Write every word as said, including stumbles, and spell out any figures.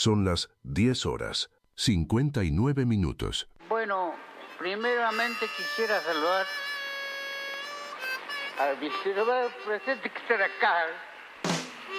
Son las diez horas, cincuenta y nueve minutos. Bueno, primeramente quisiera saludar al vicepresidente que está acá.